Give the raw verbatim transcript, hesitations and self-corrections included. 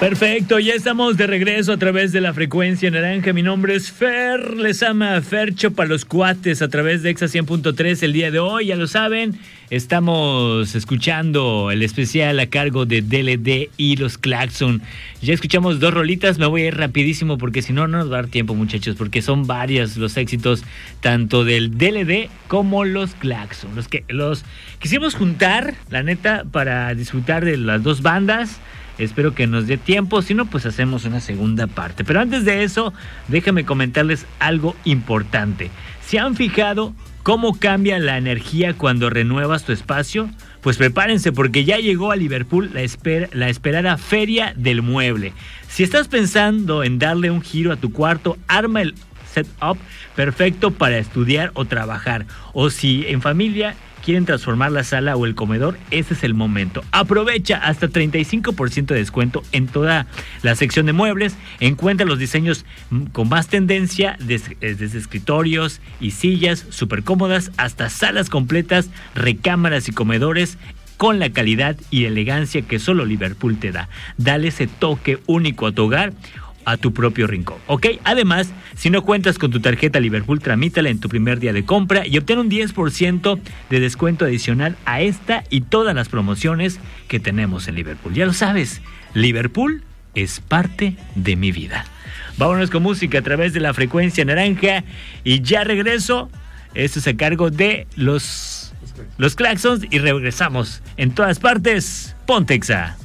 Perfecto, ya estamos de regreso a través de la frecuencia naranja. Mi nombre es Fer, les ama Fercho para los cuates a través de Exa cien punto tres el día de hoy, ya lo saben. Estamos escuchando el especial a cargo de D L D y los Claxon. Ya escuchamos dos rolitas, me voy a ir rapidísimo porque si no, no nos va a dar tiempo, muchachos, porque son varios los éxitos, tanto del D L D como los Claxon. Los que los quisimos juntar, la neta, para disfrutar de las dos bandas. Espero que nos dé tiempo, si no, pues hacemos una segunda parte. Pero antes de eso, déjame comentarles algo importante. ¿Se han fijado cómo cambia la energía cuando renuevas tu espacio? Pues prepárense porque ya llegó a Liverpool la, esper- la esperada Feria del Mueble. Si estás pensando en darle un giro a tu cuarto, arma el setup perfecto para estudiar o trabajar. O si en familia quieren transformar la sala o el comedor, ese es el momento. Aprovecha hasta treinta y cinco por ciento de descuento en toda la sección de muebles. Encuentra los diseños con más tendencia, desde, desde escritorios y sillas súper cómodas hasta salas completas, recámaras y comedores con la calidad y elegancia que solo Liverpool te da. Dale ese toque único a tu hogar, a tu propio rincón, ¿ok? Además, si no cuentas con tu tarjeta Liverpool, tramítala en tu primer día de compra y obtén un diez por ciento de descuento adicional a esta y todas las promociones que tenemos en Liverpool. Ya lo sabes, Liverpool es parte de mi vida. Vámonos con música a través de la frecuencia naranja y ya regreso. Esto es a cargo de los, los Claxons y regresamos en todas partes. Ponte Exa.